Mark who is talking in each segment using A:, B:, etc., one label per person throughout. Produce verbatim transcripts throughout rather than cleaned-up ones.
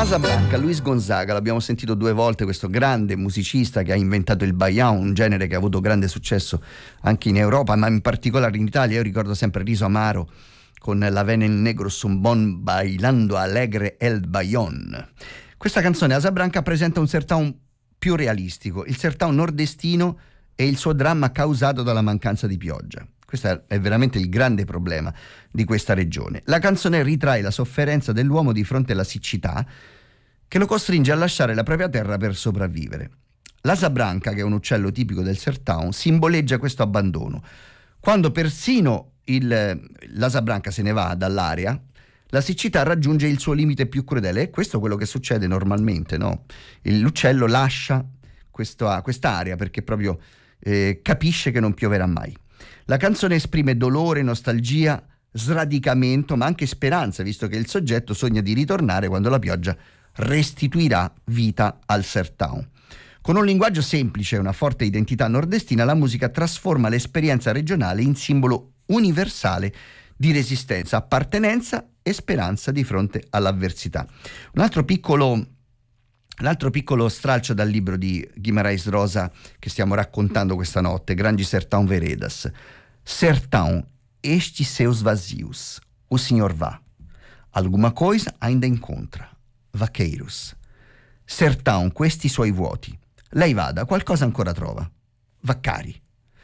A: Asa Branca, Luis Gonzaga, l'abbiamo sentito due volte, questo grande musicista che ha inventato il baião, un genere che ha avuto grande successo anche in Europa, ma in particolare in Italia. Io ricordo sempre Riso Amaro con La Vena in Negro Son Bon Bailando Alegre el Baión. Questa canzone Asa Branca presenta un sertão più realistico, il sertão nordestino e il suo dramma causato dalla mancanza di pioggia. Questo è veramente il grande problema di questa regione. La canzone ritrae la sofferenza dell'uomo di fronte alla siccità che lo costringe a lasciare la propria terra per sopravvivere. L'asa branca, che è un uccello tipico del sertão, simboleggia questo abbandono. Quando persino il, l'asa branca se ne va dall'area, la siccità raggiunge il suo limite più crudele. E questo è quello che succede normalmente, no? L'uccello lascia questa, quest'area perché proprio eh, capisce che non pioverà mai. La canzone esprime dolore, nostalgia, sradicamento, ma anche speranza, visto che il soggetto sogna di ritornare quando la pioggia restituirà vita al sertão. Con un linguaggio semplice e una forte identità nordestina, la musica trasforma l'esperienza regionale in simbolo universale di resistenza, appartenenza e speranza di fronte all'avversità. Un altro piccolo Un altro piccolo stralcio dal libro di Guimarães Rosa che stiamo raccontando questa notte, Grandi Sertão Veredas. Sertão, estes seus vazios, o senhor vá. Alguma coisa ainda incontra. Vaqueiros. Sertão, questi suoi vuoti. Lei vada, qualcosa ancora trova. Vaccari.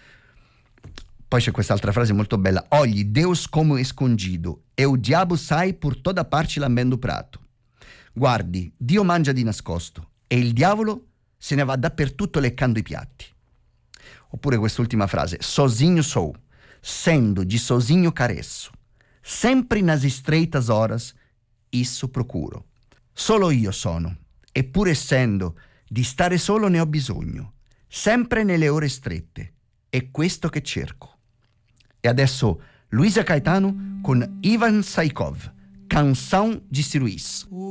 A: Poi c'è quest'altra frase molto bella. Olhe, Deus como escondido, e o diabo sai por toda parte lambendo prato. Guardi, Dio mangia di nascosto e il diavolo se ne va dappertutto leccando i piatti. Oppure quest'ultima frase, sozinho sou, sendo de sozinho careço, sempre nas estreitas horas, isso procuro. Solo io sono, e pur essendo di stare solo ne ho bisogno, sempre nelle ore strette, è questo che cerco. E adesso Luisa Caetano con Ivan Saikov, Canção de Ciruís.